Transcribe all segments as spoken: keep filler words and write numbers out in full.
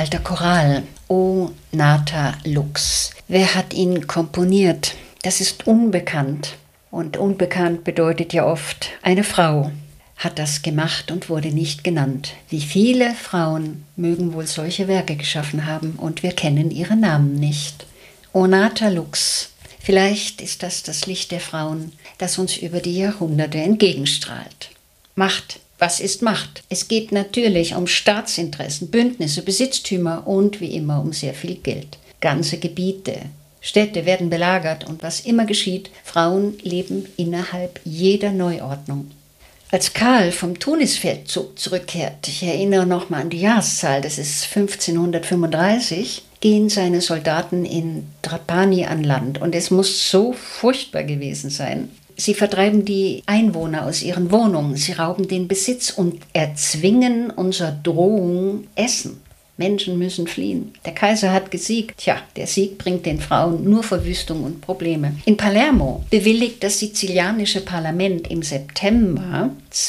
alter Choral, O Nata Lux. Wer hat ihn komponiert? Das ist unbekannt. Und unbekannt bedeutet ja oft, eine Frau hat das gemacht und wurde nicht genannt. Wie viele Frauen mögen wohl solche Werke geschaffen haben und wir kennen ihre Namen nicht. O Nata Lux. Vielleicht ist das das Licht der Frauen, das uns über die Jahrhunderte entgegenstrahlt. Macht. Was ist Macht? Es geht natürlich um Staatsinteressen, Bündnisse, Besitztümer und wie immer um sehr viel Geld. Ganze Gebiete, Städte werden belagert und was immer geschieht, Frauen leben innerhalb jeder Neuordnung. Als Karl vom Tunisfeldzug zurückkehrt, ich erinnere nochmal an die Jahreszahl, das ist fünfzehnhundertfünfunddreißig, gehen seine Soldaten in Trapani an Land und es muss so furchtbar gewesen sein. Sie vertreiben die Einwohner aus ihren Wohnungen, sie rauben den Besitz und erzwingen unserer Drohung Essen. Menschen müssen fliehen. Der Kaiser hat gesiegt. Tja, der Sieg bringt den Frauen nur Verwüstung und Probleme. In Palermo bewilligt das sizilianische Parlament im September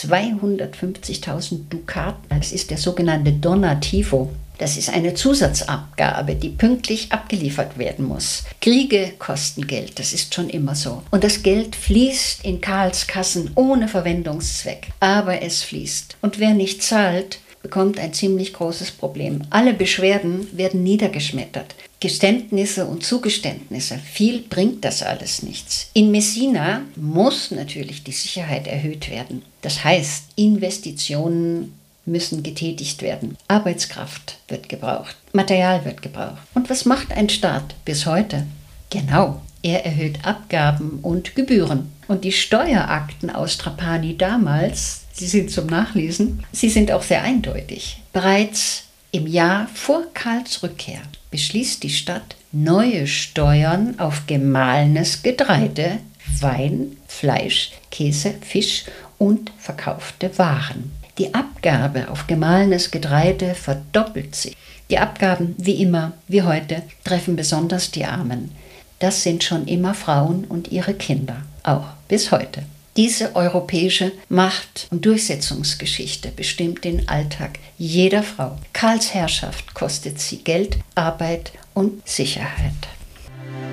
zweihundertfünfzigtausend Dukaten. Das ist der sogenannte Donativo. Das ist eine Zusatzabgabe, die pünktlich abgeliefert werden muss. Kriege kosten Geld, das ist schon immer so. Und das Geld fließt in Karls Kassen ohne Verwendungszweck. Aber es fließt. Und wer nicht zahlt, bekommt ein ziemlich großes Problem. Alle Beschwerden werden niedergeschmettert. Geständnisse und Zugeständnisse. Viel bringt das alles nichts. In Messina muss natürlich die Sicherheit erhöht werden. Das heißt, Investitionen müssen getätigt werden. Arbeitskraft wird gebraucht. Material wird gebraucht. Und was macht ein Staat bis heute? Genau, er erhöht Abgaben und Gebühren. Und die Steuerakten aus Trapani damals, sie sind zum Nachlesen, sie sind auch sehr eindeutig. Bereits im Jahr vor Karls Rückkehr beschließt die Stadt neue Steuern auf gemahlenes Getreide, Wein, Fleisch, Käse, Fisch und verkaufte Waren. Die Abgabe auf gemahlenes Getreide verdoppelt sich. Die Abgaben, wie immer, wie heute, treffen besonders die Armen. Das sind schon immer Frauen und ihre Kinder, auch bis heute. Diese europäische Macht- und Durchsetzungsgeschichte bestimmt den Alltag jeder Frau. Karls Herrschaft kostet sie Geld, Arbeit und Sicherheit.